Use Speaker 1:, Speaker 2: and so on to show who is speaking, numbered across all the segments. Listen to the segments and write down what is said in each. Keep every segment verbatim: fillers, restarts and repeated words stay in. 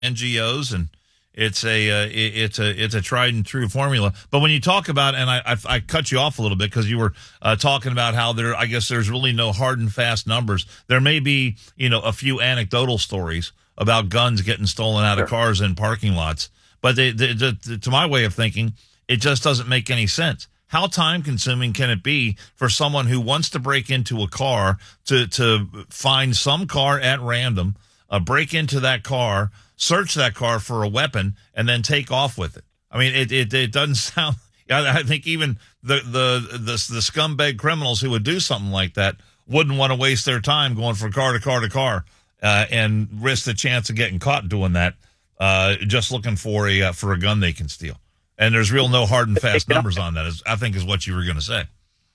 Speaker 1: N G Os, and it's a uh, it, it's a it's a tried and true formula. But when you talk about, and I I, I cut you off a little bit because you were uh, talking about how there, I guess there's really no hard and fast numbers. There may be, you know, a few anecdotal stories about guns getting stolen out
Speaker 2: Sure.
Speaker 1: of cars in parking lots, but they, they, they, to my way of thinking, it just doesn't make any sense. How time consuming can it be for someone who wants to break into a car to to find some car at random, uh, break into that car, search that car for a weapon, and then take off with it? I mean, it it, it doesn't sound. I think even the, the the the scumbag criminals who would do something like that wouldn't want to waste their time going from car to car to car uh, and risk the chance of getting caught doing that, uh, just looking for a uh, for a gun they can steal. And there's real no hard and fast numbers on that, is, I think is what you were going to say.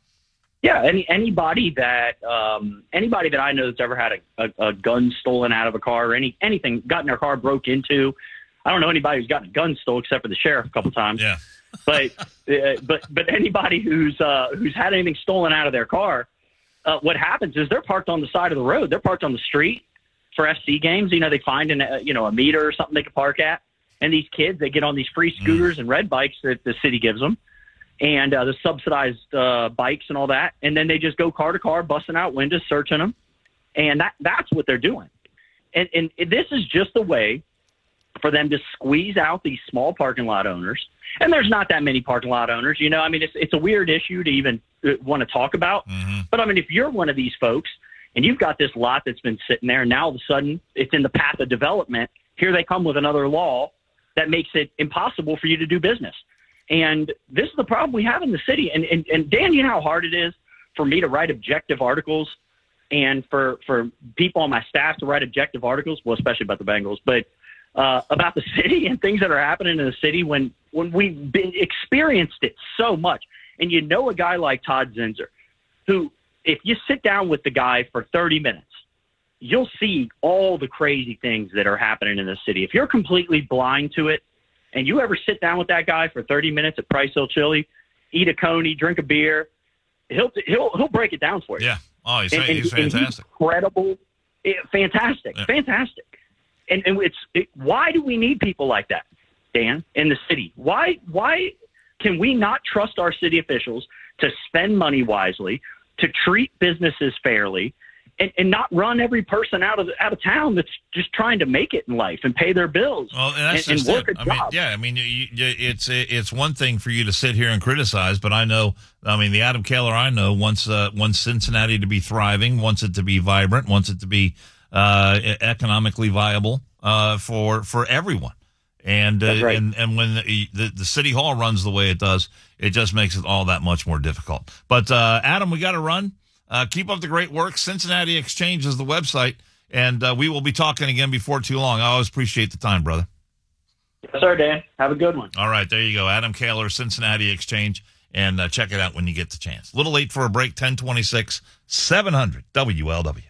Speaker 2: Yeah, any anybody that um, anybody that I know that's ever had a, a, a gun stolen out of a car or any anything, gotten their car broke into. I don't know anybody who's gotten a gun stolen except for the sheriff a couple times.
Speaker 1: Yeah.
Speaker 2: but uh, but but anybody who's uh, who's had anything stolen out of their car, uh, what happens is they're parked on the side of the road. They're parked on the street for F C games. You know, they find an, uh, you know a meter or something they can park at. And these kids, they get on these free scooters and red bikes that the city gives them, and uh, the subsidized uh, bikes and all that. And then they just go car to car, busting out windows, searching them. And that that's what they're doing. And, and this is just a way for them to squeeze out these small parking lot owners. And there's not that many parking lot owners. You know, I mean, it's, it's a weird issue to even want to talk about.
Speaker 1: Mm-hmm.
Speaker 2: But, I mean, if you're one of these folks and you've got this lot that's been sitting there, and now all of a sudden it's in the path of development, here they come with another law that makes it impossible for you to do business. And this is the problem we have in the city. And, and, and Dan, you know how hard it is for me to write objective articles and for, for people on my staff to write objective articles, well, especially about the Bengals, but uh, about the city and things that are happening in the city when, when we've been experienced it so much. And you know a guy like Todd Zinser, who, if you sit down with the guy for thirty minutes, you'll see all the crazy things that are happening in the city. If you're completely blind to it and you ever sit down with that guy for thirty minutes at Price Hill Chili, eat a coney, drink a beer, he'll he'll he'll break it down for you.
Speaker 1: Yeah. Oh, he's,
Speaker 2: and,
Speaker 1: he's
Speaker 2: and,
Speaker 1: fantastic.
Speaker 2: And he's incredible. It, fantastic.
Speaker 1: Yeah.
Speaker 2: Fantastic. And, and it's it, why do we need people like that, Dan, in the city? Why why can we not trust our city officials to spend money wisely, to treat businesses fairly, And, and not run every person out of out of town that's just trying to make it in life and pay their bills
Speaker 1: Well, and that's
Speaker 2: and,
Speaker 1: just
Speaker 2: and work
Speaker 1: it.
Speaker 2: a
Speaker 1: I
Speaker 2: job.
Speaker 1: mean, yeah, I mean, you, you, it's it's one thing for you to sit here and criticize, but I know, I mean, the Adam Kaler I know wants uh, wants Cincinnati to be thriving, wants it to be vibrant, wants it to be uh, economically viable uh, for for everyone. And uh,
Speaker 2: right.
Speaker 1: and and when the, the the city hall runs the way it does, it just makes it all that much more difficult. But uh, Adam, we got to run. Uh, keep up the great work. Cincinnati Exchange is the website, and uh, we will be talking again before too long. I always appreciate the time, brother.
Speaker 2: Yes, sir, Dan. Have a good one.
Speaker 1: All right, there you go. Adam Kaler, Cincinnati Exchange, and uh, check it out when you get the chance. A little late for a break, ten twenty-six, seven hundred W L W.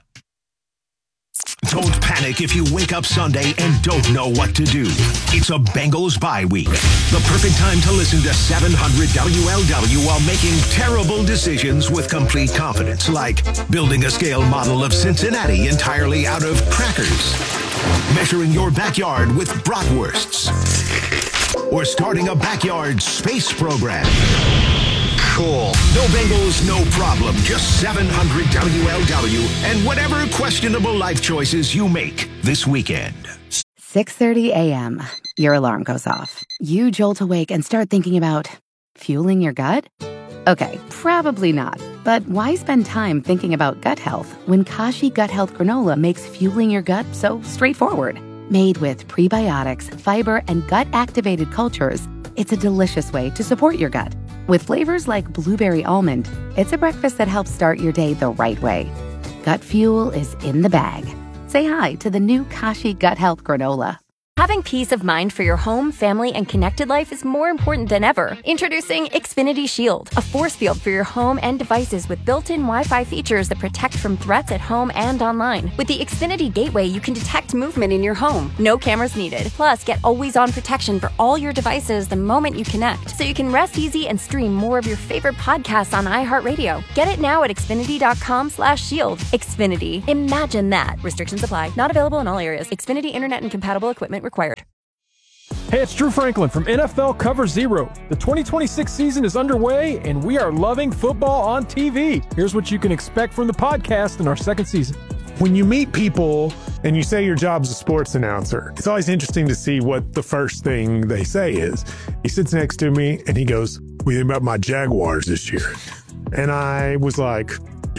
Speaker 3: Don't panic if you wake up Sunday and don't know what to do. It's a Bengals bye week. The perfect time to listen to seven hundred W L W while making terrible decisions with complete confidence, like building a scale model of Cincinnati entirely out of crackers, measuring your backyard with bratwursts, or starting a backyard space program. Cool. No Bengals, no problem. Just seven hundred W L W and whatever questionable life choices you make this weekend.
Speaker 4: six thirty a.m. Your alarm goes off. You jolt awake and start thinking about fueling your gut? Okay, probably not. But why spend time thinking about gut health when Kashi Gut Health Granola makes fueling your gut so straightforward? Made with prebiotics, fiber, and gut-activated cultures, it's a delicious way to support your gut. With flavors like blueberry almond, it's a breakfast that helps start your day the right way. Gut fuel is in the bag. Say hi to the new Kashi Gut Health Granola.
Speaker 5: Having peace of mind for your home, family, and connected life is more important than ever. Introducing Xfinity Shield, a force field for your home and devices with built-in Wi-Fi features that protect from threats at home and online. With the Xfinity Gateway, you can detect movement in your home. No cameras needed. Plus, get always-on protection for all your devices the moment you connect, so you can rest easy and stream more of your favorite podcasts on iHeartRadio. Get it now at Xfinity.com slash shield. Xfinity. Imagine that. Restrictions apply. Not available in all areas. Xfinity Internet and compatible equipment required.
Speaker 6: Hey, it's Drew Franklin from N F L Cover Zero. The twenty twenty-six season is underway, and we are loving football on T V. Here's what you can expect from the podcast in our second season.
Speaker 7: When you meet people and you say your job's a sports announcer, it's always interesting to see what the first thing they say is. He sits next to me and he goes, "What do you think about my Jaguars this year?" And I was like,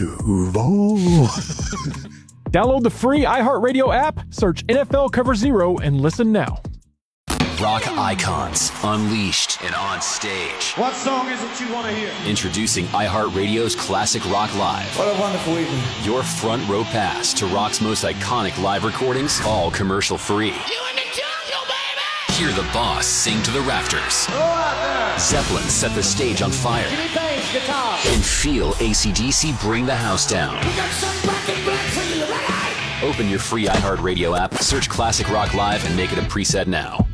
Speaker 7: Duval.
Speaker 6: Download the free iHeartRadio app, search N F L Cover Zero, and listen now.
Speaker 8: Rock icons unleashed and on stage.
Speaker 9: What song is it you want to hear?
Speaker 8: Introducing iHeartRadio's Classic Rock Live.
Speaker 9: What a wonderful evening.
Speaker 8: Your front row pass to rock's most iconic live recordings, all commercial free.
Speaker 9: You in the jungle, baby!
Speaker 8: Hear the boss sing to the rafters.
Speaker 9: Go out there!
Speaker 8: Zeppelin set the stage on fire.
Speaker 9: Jimmy Page, guitar.
Speaker 8: And feel A C D C bring the house down.
Speaker 9: We got some black and black for you, ready?
Speaker 8: Open your free iHeartRadio app, search Classic Rock Live, and make it a preset now.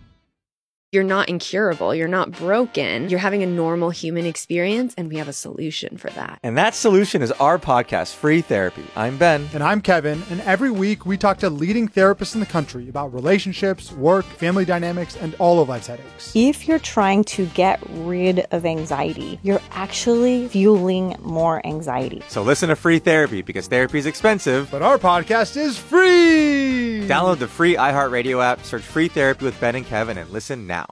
Speaker 10: You're not incurable. You're not broken. You're having a normal human experience, and we have a solution for that.
Speaker 11: And that solution is our podcast, Free Therapy. I'm Ben.
Speaker 12: And I'm Kevin. And every week we talk to leading therapists in the country about relationships, work, family dynamics, and all of life's headaches.
Speaker 13: If you're trying to get rid of anxiety, you're actually fueling more anxiety.
Speaker 11: So listen to Free Therapy, because therapy is expensive.
Speaker 12: But our podcast is free!
Speaker 11: Download the free iHeartRadio app, search Free Therapy with Ben and Kevin, and listen now.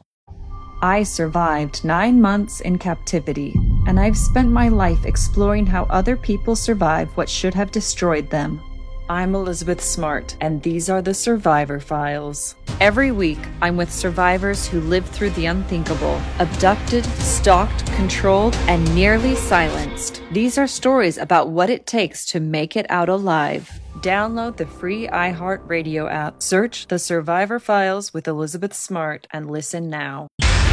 Speaker 14: I survived nine months in captivity, and I've spent my life exploring how other people survive what should have destroyed them. I'm Elizabeth Smart, and these are the Survivor Files. Every week, I'm with survivors who lived through the unthinkable, abducted, stalked, controlled, and nearly silenced. These are stories about what it takes to make it out alive. Download the free iHeartRadio app, search The Survivor Files with Elizabeth Smart, and listen now.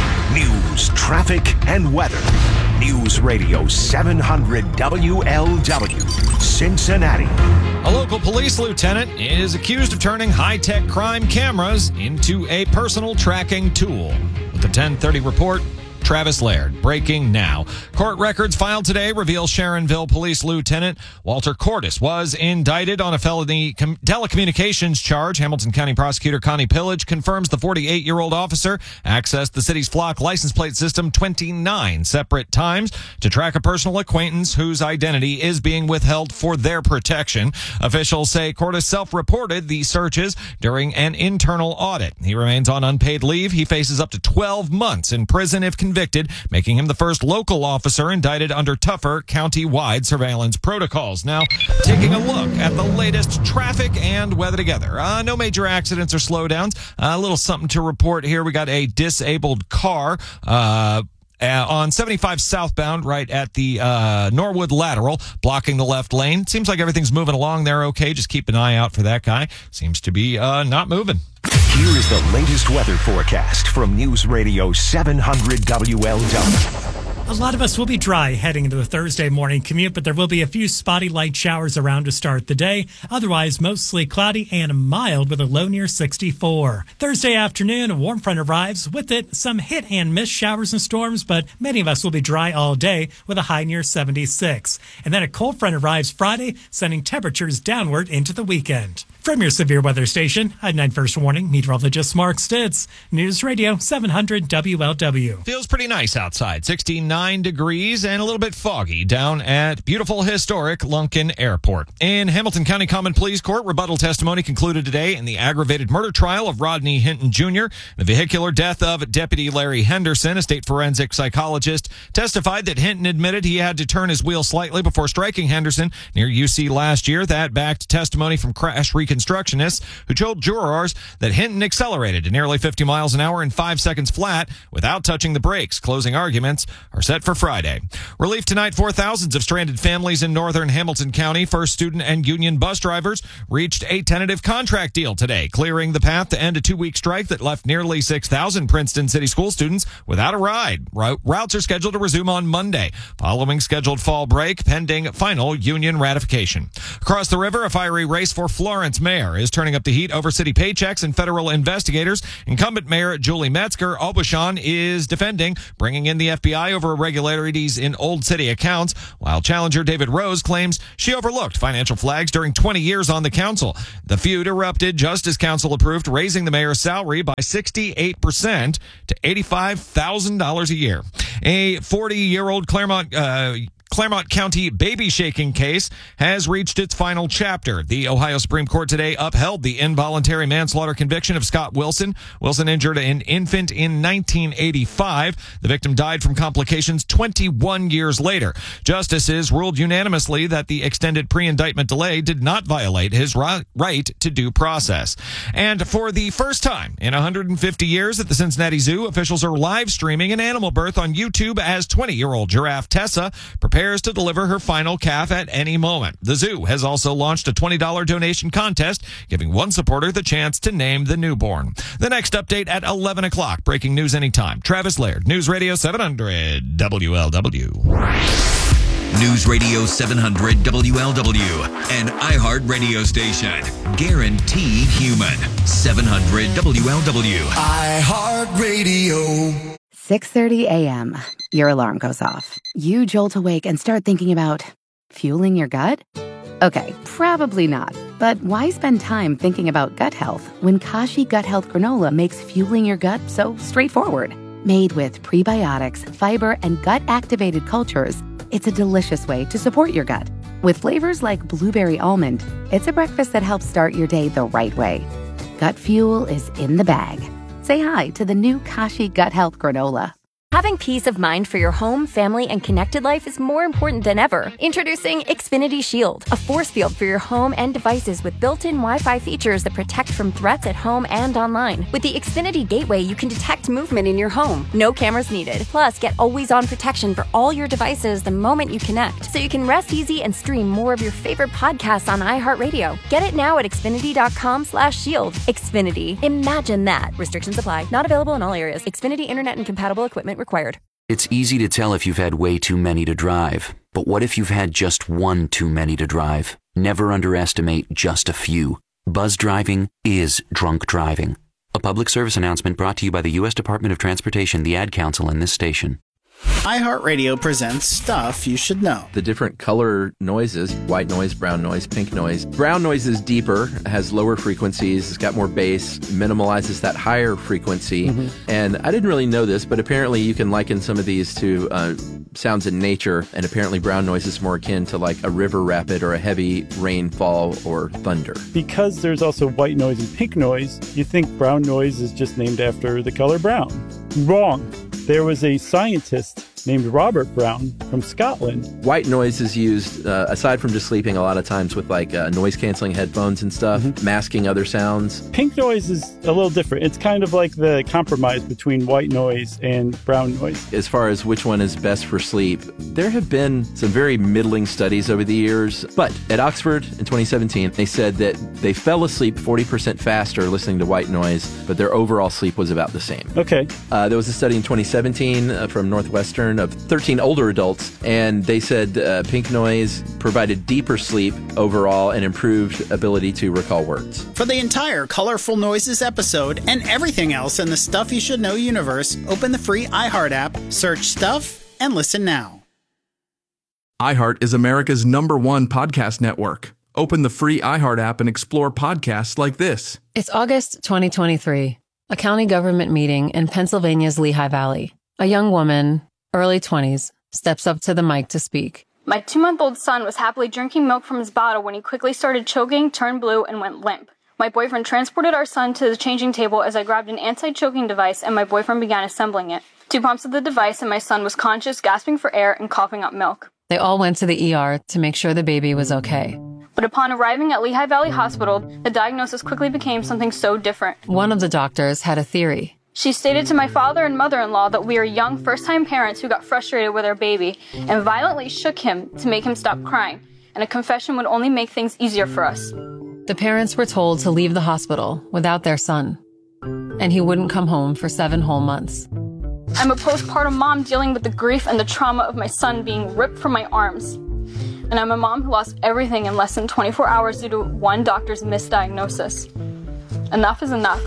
Speaker 3: News, traffic, and weather. News Radio seven hundred W L W, Cincinnati.
Speaker 15: A local police lieutenant is accused of turning high-tech crime cameras into a personal tracking tool. With the ten thirty report, Travis Laird, breaking now. Court records filed today reveal Sharonville Police Lieutenant Walter Cordes was indicted on a felony com- telecommunications charge. Hamilton County Prosecutor Connie Pillage confirms the forty-eight-year-old officer accessed the city's Flock license plate system twenty-nine separate times to track a personal acquaintance whose identity is being withheld for their protection. Officials say Cordes self-reported the searches during an internal audit. He remains on unpaid leave. He faces up to twelve months in prison if convicted. Convicted, making him the first local officer indicted under tougher county-wide surveillance protocols. Now, taking a look at the latest traffic and weather together. Uh, no major accidents or slowdowns. Uh, a little something to report here. We got a disabled car uh Uh, on seventy-five southbound, right at the uh, Norwood Lateral, blocking the left lane. Seems like everything's moving along there okay. Just keep an eye out for that guy. Seems to be uh, not moving.
Speaker 3: Here is the latest weather forecast from News Radio seven hundred W L W.
Speaker 16: A lot of us will be dry heading into the Thursday morning commute, but there will be a few spotty light showers around to start the day. Otherwise, mostly cloudy and mild with a low near sixty-four. Thursday afternoon, a warm front arrives. With it, some hit and miss showers and storms, but many of us will be dry all day with a high near seventy-six. And then a cold front arrives Friday, sending temperatures downward into the weekend. From your severe weather station, I'm nine First Warning meteorologist Mark Stitz, News Radio seven hundred W L W.
Speaker 15: Feels pretty nice outside. sixty-nine degrees and a little bit foggy down at beautiful historic Lunken Airport. In Hamilton County Common Pleas Court, rebuttal testimony concluded today in the aggravated murder trial of Rodney Hinton Junior The vehicular death of Deputy Larry Henderson, a state forensic psychologist, testified that Hinton admitted he had to turn his wheel slightly before striking Henderson near U C last year. That backed testimony from crash reconstructionists who told jurors that Hinton accelerated to nearly fifty miles an hour in five seconds flat without touching the brakes. Closing arguments are set for Friday. Relief tonight for thousands of stranded families in northern Hamilton County. First Student and Union bus drivers reached a tentative contract deal today, clearing the path to end a two-week strike that left nearly six thousand Princeton City School students without a ride. Routes are scheduled to resume on Monday, following scheduled fall break, pending final union ratification. Across the river, a fiery race for Florence Rapids mayor is turning up the heat over city paychecks and federal investigators. Incumbent Mayor Julie Metzger Aubuchon is defending bringing in the F B I over irregularities in Old City accounts, while challenger David Rose claims she overlooked financial flags during twenty years on the council. The feud erupted just as council approved raising the mayor's salary by sixty-eight percent to eighty-five thousand dollars a year. A forty-year-old Claremont uh, Claremont County baby shaking case has reached its final chapter. The Ohio Supreme Court today upheld the involuntary manslaughter conviction of Scott Wilson. Wilson injured an infant in nineteen eighty-five. The victim died from complications twenty-one years later. Justices ruled unanimously that the extended pre-indictment delay did not violate his right to due process. And for the first time in one hundred fifty years at the Cincinnati Zoo, officials are live streaming an animal birth on YouTube as twenty-year-old giraffe Tessa prepares to deliver her final calf at any moment. The zoo has also launched a twenty dollars donation contest, giving one supporter the chance to name the newborn. The next update at eleven o'clock. Breaking news anytime. Travis Laird, News Radio seven hundred W L W.
Speaker 17: News Radio seven hundred W L W, an iHeart radio station. Guaranteed human. seven hundred W L W.
Speaker 9: iHeart Radio.
Speaker 4: six thirty a.m. Your alarm goes off. You jolt awake and start thinking about fueling your gut? Okay, probably not. But why spend time thinking about gut health when Kashi Gut Health Granola makes fueling your gut so straightforward? Made with prebiotics, fiber, and gut-activated cultures, it's a delicious way to support your gut. With flavors like blueberry almond, it's a breakfast that helps start your day the right way. Gut fuel is in the bag. Say hi to the new Kashi Gut Health Granola.
Speaker 5: Having peace of mind for your home, family, and connected life is more important than ever. Introducing Xfinity Shield, a force field for your home and devices with built-in Wi-Fi features that protect from threats at home and online. With the Xfinity Gateway, you can detect movement in your home. No cameras needed. Plus, get always-on protection for all your devices the moment you connect, so you can rest easy and stream more of your favorite podcasts on iHeartRadio. Get it now at Xfinity.com slash shield. Xfinity. Imagine that. Restrictions apply. Not available in all areas. Xfinity Internet and compatible equipment required.
Speaker 18: It's easy to tell if you've had way too many to drive. But what if you've had just one too many to drive? Never underestimate just a few. Buzz driving is drunk driving. A public service announcement brought to you by the U S Department of Transportation, the Ad Council, and this station.
Speaker 19: iHeartRadio presents Stuff You Should Know.
Speaker 20: The different color noises, white noise, brown noise, pink noise. Brown noise is deeper, has lower frequencies, it's got more bass, minimalizes that higher frequency. Mm-hmm. And I didn't really know this, but apparently you can liken some of these to uh, sounds in nature, and apparently brown noise is more akin to like a river rapid or a heavy rainfall or thunder.
Speaker 21: Because there's also white noise and pink noise, you think brown noise is just named after the color brown. Wrong. There was a scientist named Robert Brown from Scotland.
Speaker 20: White noise is used, uh, aside from just sleeping, a lot of times with like uh, noise-canceling headphones and stuff, mm-hmm. masking other sounds.
Speaker 21: Pink noise is a little different. It's kind of like the compromise between white noise and brown noise.
Speaker 20: As far as which one is best for sleep, there have been some very middling studies over the years. But at Oxford in twenty seventeen, they said that they fell asleep forty percent faster listening to white noise, but their overall sleep was about the same.
Speaker 21: Okay.
Speaker 20: Uh, there was a study in twenty seventeen uh, from Northwestern of thirteen older adults, and they said uh, pink noise provided deeper sleep overall and improved ability to recall words.
Speaker 19: For the entire Colorful Noises episode and everything else in the Stuff You Should Know universe, open the free iHeart app, search Stuff, and listen now.
Speaker 22: iHeart is America's number one podcast network. Open the free iHeart app and explore podcasts like this.
Speaker 23: It's August twenty twenty-three, a county government meeting in Pennsylvania's Lehigh Valley. A young woman, early twenties, steps up to the mic to speak.
Speaker 24: My two-month-old son was happily drinking milk from his bottle when he quickly started choking, turned blue, and went limp. My boyfriend transported our son to the changing table as I grabbed an anti-choking device and my boyfriend began assembling it. Two pumps of the device and my son was conscious, gasping for air, and coughing up milk.
Speaker 23: They all went to the E R to make sure the baby was okay.
Speaker 24: But upon arriving at Lehigh Valley Hospital, the diagnosis quickly became something so different.
Speaker 23: One of the doctors had a theory.
Speaker 24: She stated to my father and mother-in-law that we are young first-time parents who got frustrated with our baby and violently shook him to make him stop crying, and a confession would only make things easier for us.
Speaker 23: The parents were told to leave the hospital without their son, and he wouldn't come home for seven whole months.
Speaker 24: I'm a postpartum mom dealing with the grief and the trauma of my son being ripped from my arms. And I'm a mom who lost everything in less than twenty-four hours due to one doctor's misdiagnosis. Enough is enough.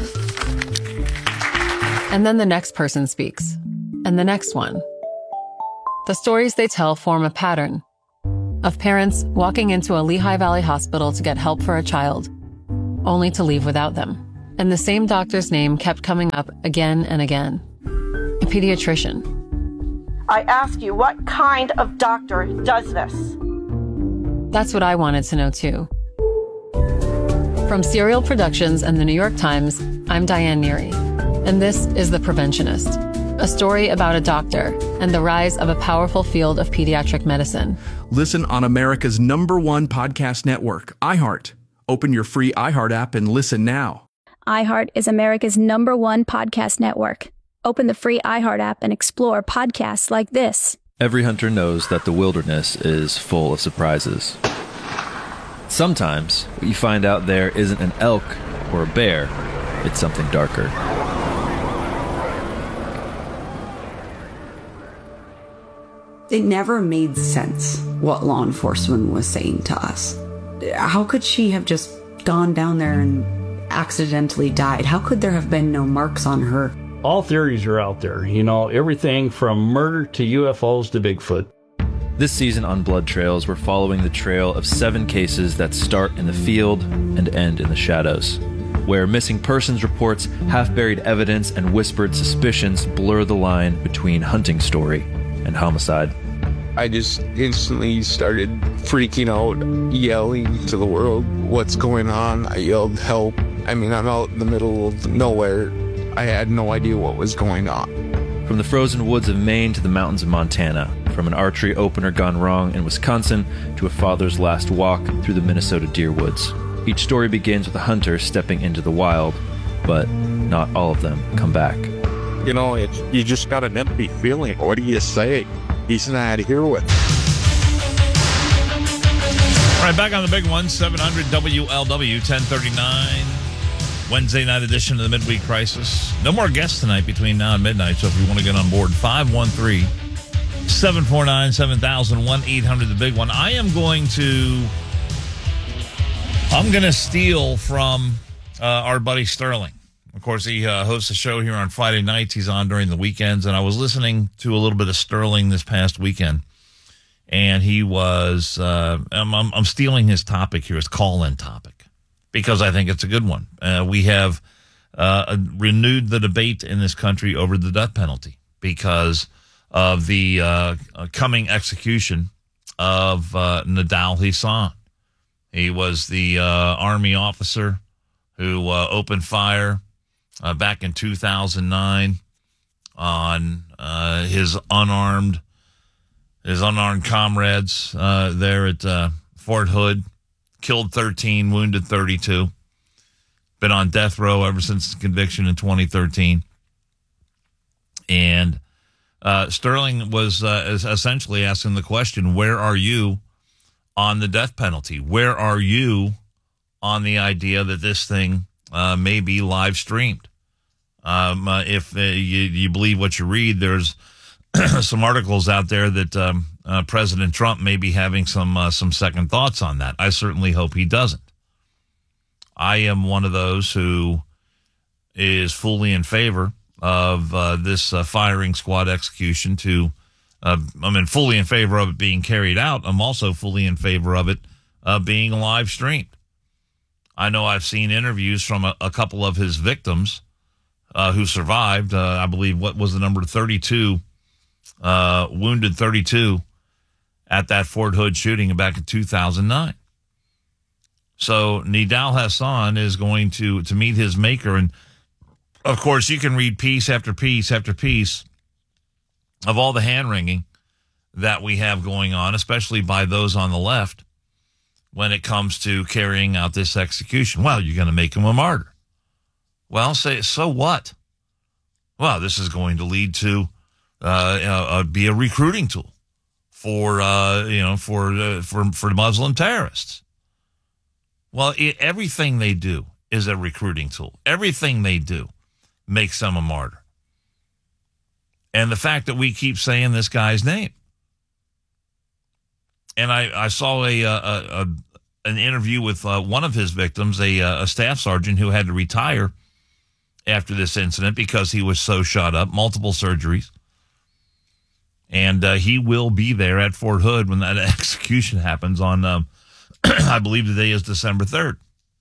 Speaker 23: And then the next person speaks. And the next one. The stories they tell form a pattern of parents walking into a Lehigh Valley hospital to get help for a child, only to leave without them. And the same doctor's name kept coming up again and again. A pediatrician.
Speaker 1: I ask you, what kind of doctor does this?
Speaker 23: That's what I wanted to know too. From Serial Productions and the New York Times, I'm Diane Neary. And this is The Preventionist, a story about a doctor and the rise of a powerful field of pediatric medicine.
Speaker 22: Listen on America's number one podcast network, iHeart. Open your free iHeart app and listen now.
Speaker 2: iHeart is America's number one podcast network. Open the free iHeart app and explore podcasts like this.
Speaker 6: Every hunter knows that the wilderness is full of surprises. Sometimes what you find out there isn't an elk or a bear, it's something darker.
Speaker 7: It never made sense what law enforcement was saying to us. How could she have just gone down there and accidentally died? How could there have been no marks on her?
Speaker 25: All theories are out there, you know, everything from murder to U F Os to Bigfoot.
Speaker 6: This season on Blood Trails, we're following the trail of seven cases that start in the field and end in the shadows, where missing persons reports, half-buried evidence, and whispered suspicions blur the line between hunting story and homicide.
Speaker 26: I just instantly started freaking out, yelling to the world, what's going on? I yelled, help. I mean, I'm out in the middle of nowhere. I had no idea what was going on.
Speaker 6: From the frozen woods of Maine to the mountains of Montana, from an archery opener gone wrong in Wisconsin to a father's last walk through the Minnesota deer woods. Each story begins with a hunter stepping into the wild, but not all of them come back.
Speaker 26: You know, it's, you just got an empty feeling. What do you say? He's not here with.
Speaker 27: All right, back on the big one, seven hundred W L W, ten thirty-nine. Wednesday night edition of the Midweek Crisis. No more guests tonight between now and midnight, so if you want to get on board, five one three, seven four nine, seven thousand, one eight hundred, the big one. I am going to, I'm going to steal from uh, our buddy Sterling. Of course, he uh, hosts a show here on Friday nights. He's on during the weekends, and I was listening to a little bit of Sterling this past weekend, and he was, uh, I'm, I'm, I'm stealing his topic here, his call-in topic, because I think it's a good one. Uh, we have uh, renewed the debate in this country over the death penalty because of the uh, coming execution of uh, Nidal Hasan. He was the uh, Army officer who uh, opened fire uh, back in two thousand nine on uh, his unarmed his unarmed comrades uh, there at uh, Fort Hood. Killed thirteen, wounded thirty-two. Been on death row ever since his conviction in twenty thirteen. And uh, Sterling was uh, essentially asking the question, where are you on the death penalty? Where are you on the idea that this thing uh, may be live streamed? Um, uh, if uh, you, you believe what you read, there's some articles out there that um, uh, President Trump may be having some uh, some second thoughts on that. I certainly hope he doesn't. I am one of those who is fully in favor of uh, this uh, firing squad execution to, uh, I mean, fully in favor of it being carried out. I'm also fully in favor of it uh, being live streamed. I know I've seen interviews from a, a couple of his victims uh, who survived. Uh, I believe, what was the number, thirty-two, uh, wounded thirty-two at that Fort Hood shooting back in two thousand nine. So Nidal Hasan is going to, to meet his maker. And, of course, you can read piece after piece after piece of all the hand-wringing that we have going on, especially by those on the left, when it comes to carrying out this execution. Well, you're going to make him a martyr. Well, say, so what? Well, this is going to lead to uh, uh, be a recruiting tool for uh, you know for uh, for for Muslim terrorists. Well, it, everything they do is a recruiting tool. Everything they do makes them a martyr. And the fact that we keep saying this guy's name, And I, I saw a, a, a an interview with uh, one of his victims, a, a staff sergeant who had to retire after this incident because he was so shot up, multiple surgeries. And uh, he will be there at Fort Hood when that execution happens on, um, I believe the day is December third.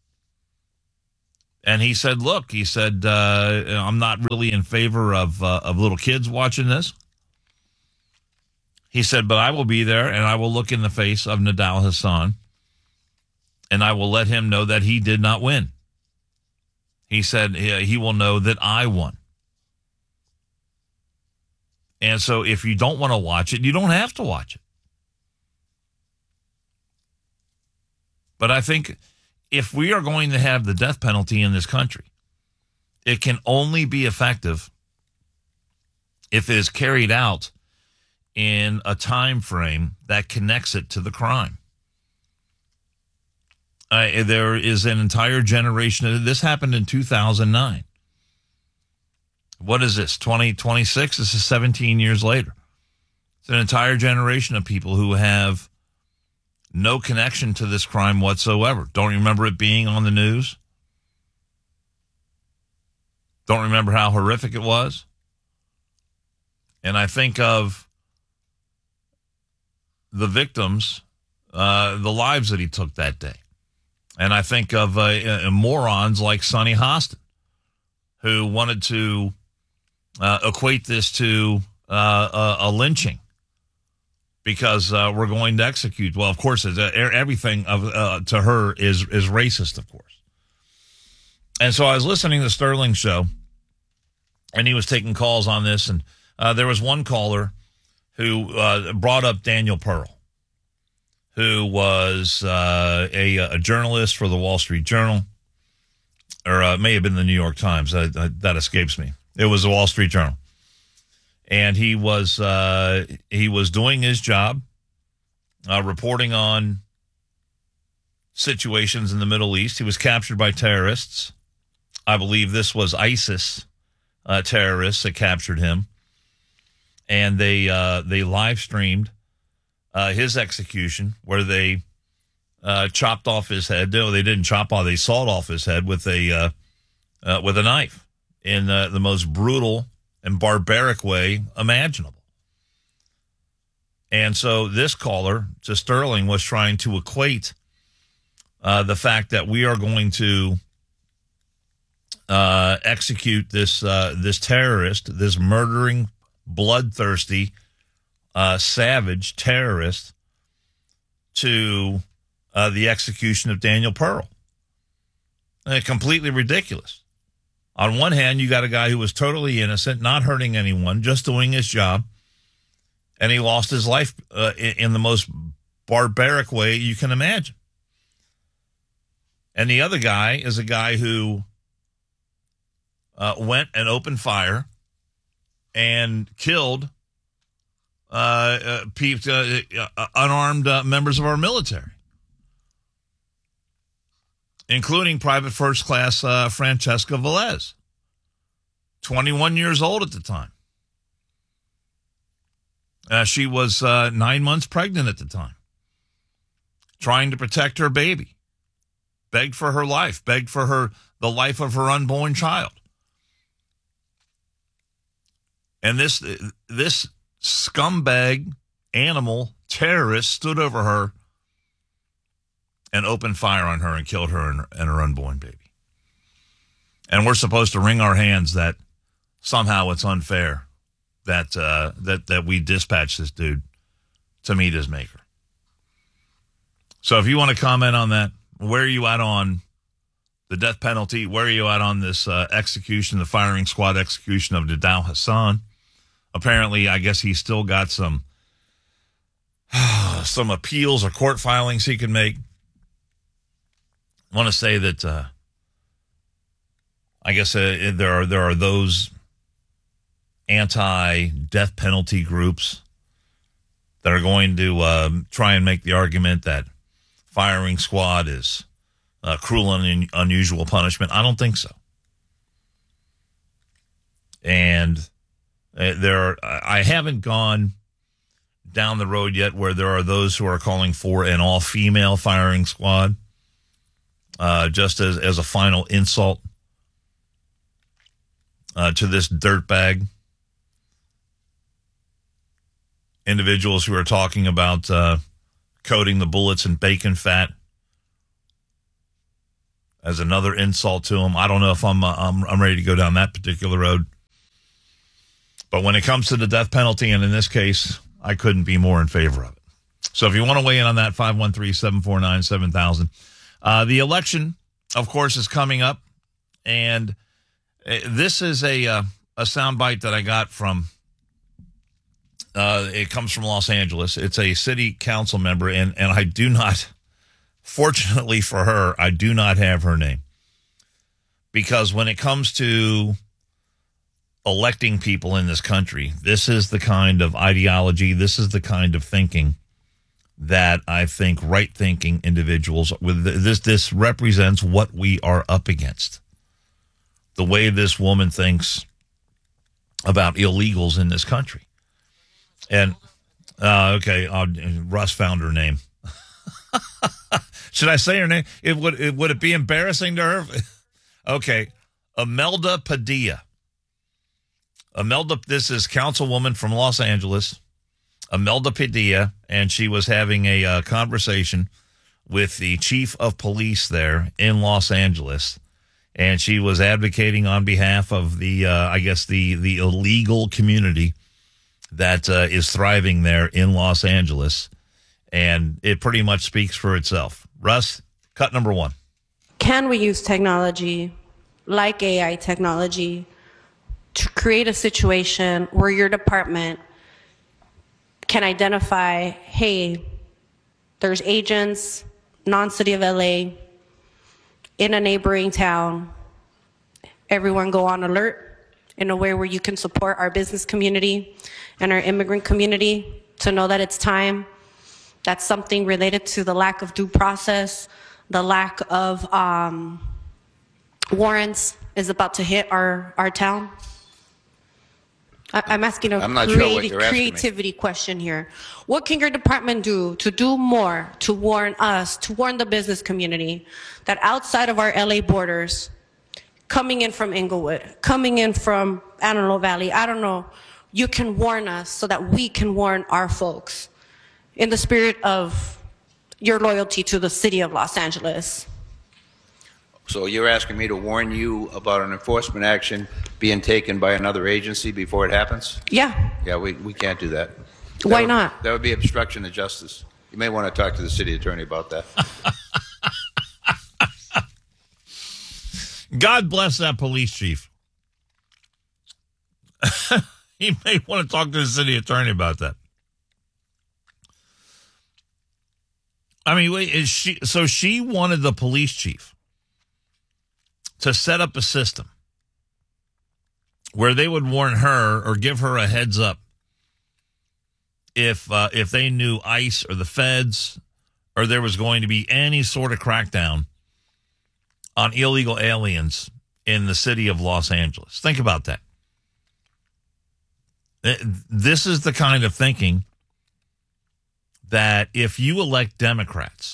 Speaker 27: And he said, look, he said, uh, I'm not really in favor of uh, of little kids watching this. He said, but I will be there and I will look in the face of Nidal Hasan and I will let him know that he did not win. He said he, he will know that I won. And so if you don't want to watch it, you don't have to watch it. But I think if we are going to have the death penalty in this country, it can only be effective if it is carried out in a time frame that connects it to the crime. Uh, there is an entire generation. This happened in two thousand nine. What is this, twenty twenty-six? This is seventeen years later. It's an entire generation of people who have no connection to this crime whatsoever. Don't remember it being on the news. Don't remember how horrific it was. And I think of the victims, uh, the lives that he took that day. And I think of uh, uh, morons like Sonny Hostin, who wanted to uh, equate this to uh, a, a lynching because uh, we're going to execute. Well, of course, it's, uh, everything of uh, to her is is racist, of course. And so I was listening to the Sterling show, and he was taking calls on this, and uh, there was one caller who uh, brought up Daniel Pearl, who was uh, a, a journalist for the Wall Street Journal, or uh, may have been the New York Times. Uh, uh, that escapes me. It was the Wall Street Journal. And he was uh, he was doing his job, uh, reporting on situations in the Middle East. He was captured by terrorists. I believe this was ISIS uh, terrorists that captured him. And they uh, they live streamed uh, his execution, where they uh, chopped off his head. No, they didn't chop off; they sawed off his head with a uh, uh, with a knife in uh, the most brutal and barbaric way imaginable. And so this caller to Sterling was trying to equate uh, the fact that we are going to uh, execute this uh, this terrorist, this murdering, bloodthirsty, uh, savage terrorist to uh, the execution of Daniel Pearl. And completely ridiculous. On one hand, you got a guy who was totally innocent, not hurting anyone, just doing his job, and he lost his life uh, in, in the most barbaric way you can imagine. And the other guy is a guy who uh, went and opened fire and killed uh, uh, people, uh, uh, unarmed uh, members of our military, including Private First Class uh, Francesca Velez, twenty-one years old at the time. Uh, she was uh, nine months pregnant at the time, trying to protect her baby, begged for her life, begged for her the life of her unborn child. And this this scumbag animal terrorist stood over her and opened fire on her and killed her and, and her unborn baby. And we're supposed to wring our hands that somehow it's unfair that uh, that that we dispatch this dude to meet his maker. So if you want to comment on that, where are you at on the death penalty? Where are you at on this uh, execution, the firing squad execution of Nidal Hasan? Apparently, I guess he's still got some some appeals or court filings he can make. I want to say that uh, I guess uh, there are there are those anti-death penalty groups that are going to uh, try and make the argument that firing squad is uh, cruel and un- unusual punishment. I don't think so. And uh, there, are, I haven't gone down the road yet where there are those who are calling for an all-female firing squad, uh, just as, as a final insult uh, to this dirtbag. Individuals who are talking about uh, coating the bullets in bacon fat as another insult to him. I don't know if I'm, uh, I'm I'm ready to go down that particular road. But when it comes to the death penalty, and in this case, I couldn't be more in favor of it. So if you want to weigh in on that, five one three, seven four nine, seven thousand. Uh, the election, of course, is coming up. And this is a, uh, a soundbite that I got from, uh, it comes from Los Angeles. It's a city council member, and, and I do not, fortunately for her, I do not have her name. Because when it comes to electing people in this country, this is the kind of ideology, this is the kind of thinking that I think right-thinking individuals with this this represents what we are up against. The way this woman thinks about illegals in this country. And uh, okay, uh, Russ found her name. Should I say her name? It would it would it be embarrassing to her? Okay, Imelda Padilla. Imelda, this is councilwoman from Los Angeles, Imelda Padilla, and she was having a uh, conversation with the chief of police there in Los Angeles, and she was advocating on behalf of the, uh, I guess, the the illegal community that uh, is thriving there in Los Angeles, and it pretty much speaks for itself. Russ, cut number one.
Speaker 3: Can we use technology like A I technology to create a situation where your department can identify, hey, there's agents, non-city of L A, in a neighboring town. Everyone go on alert in a way where you can support our business community and our immigrant community to know that it's time. That's something related to the lack of due process, the lack of um, warrants is about to hit our, our town. I'm asking a
Speaker 8: I'm not sure what
Speaker 3: creati-
Speaker 8: you're asking me.
Speaker 3: creativity question here. What can your department do to do more to warn us, to warn the business community that outside of our L A borders, coming in from Inglewood, coming in from Antelope Valley, I don't know, you can warn us so that we can warn our folks in the spirit of your loyalty to the city of Los Angeles?
Speaker 8: So you're asking me to warn you about an enforcement action being taken by another agency before it happens?
Speaker 3: Yeah.
Speaker 8: Yeah, we, we can't do that.
Speaker 3: Why
Speaker 8: That would-
Speaker 3: not?
Speaker 8: That would be obstruction of justice. You may want to talk to the city attorney about that.
Speaker 27: God bless that police chief. He may want to talk to the city attorney about that. I mean, wait, is she? So she wanted the police chief to set up a system where they would warn her or give her a heads up if uh, if they knew ICE or the feds or there was going to be any sort of crackdown on illegal aliens in the city of Los Angeles. Think about that. This is the kind of thinking that if you elect Democrats,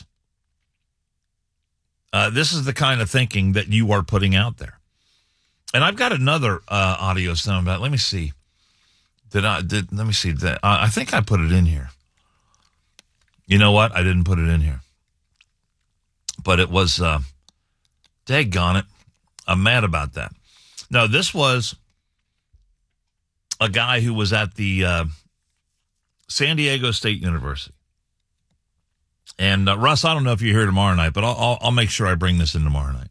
Speaker 27: uh, this is the kind of thinking that you are putting out there. And I've got another uh, audio sound about. Let me see. Did I? Did let me see. That uh, I think I put it in here. You know what? I didn't put it in here. But it was. Uh, daggone it! I'm mad about that. No, this was a guy who was at the uh, San Diego State University. And uh, Russ, I don't know if you're here tomorrow night, but I'll, I'll I'll make sure I bring this in tomorrow night.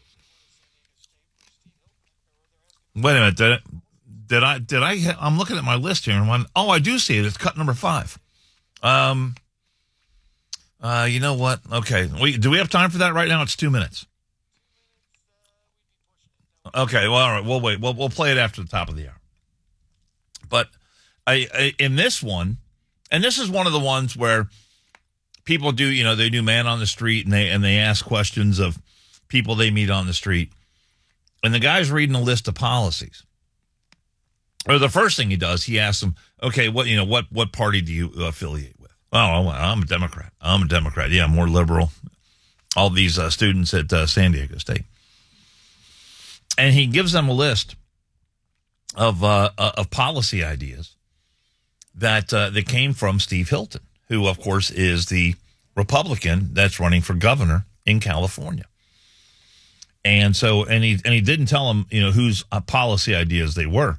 Speaker 27: Wait a minute, did, it, did I? Did I? I'm looking at my list here, and one. Oh, I do see it. It's cut number five. Um. Uh, you know what? Okay, we do we have time for that right now? It's two minutes. Okay, well, all right, we'll wait. We'll we'll play it after the top of the hour. But I, I in this one, and this is one of the ones where people do, you know, they do man on the street and they and they ask questions of people they meet on the street. And the guy's reading a list of policies. or the first thing he does, he asks them, okay, what, you know, what, what party do you affiliate with? Oh, I'm a Democrat. I'm a Democrat. Yeah, more liberal. All these uh, students at uh, San Diego State. And he gives them a list of uh, of policy ideas that uh, that came from Steve Hilton, who, of course, is the Republican that's running for governor in California. And so, and he and he didn't tell them, you know, whose uh, policy ideas they were.